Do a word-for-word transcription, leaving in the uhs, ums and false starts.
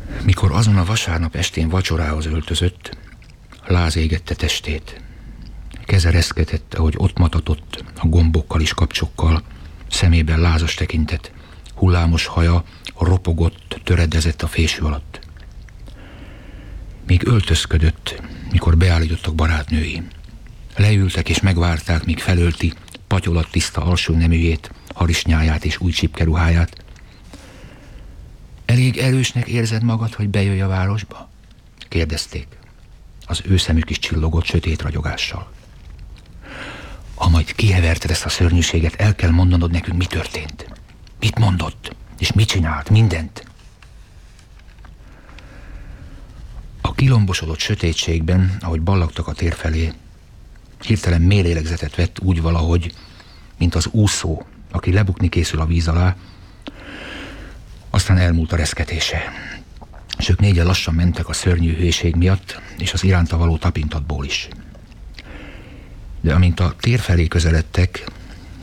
Mikor azon a vasárnap estén vacsorához öltözött, láz égette testét. Keze reszketett, ahogy ott matatott, a gombokkal és kapcsokkal, szemében lázas tekintet, hullámos haja ropogott, töredezett a fésű alatt. Még öltözködött, mikor beállítottak barátnői. Leültek és megvárták, míg felölti patyolat tiszta alsó neműjét, harisnyáját és új csipkeruháját. Elég erősnek érzed magad, hogy bejöjj a városba? Kérdezték. Az ő szemük is csillogott sötét ragyogással. Ha majd kiheverted ezt a szörnyűséget, el kell mondanod nekünk, mi történt. Mit mondott? És mit csinált? Mindent. A kilombosodott sötétségben, ahogy ballagtak a tér felé, hirtelen mély lélegzetet vett úgy valahogy, mint az úszó, aki lebukni készül a víz alá. Aztán elmúlt a reszketése. És ők négyen lassan mentek a szörnyű hőség miatt, és az iránta való tapintatból is. De amint a tér felé közeledtek,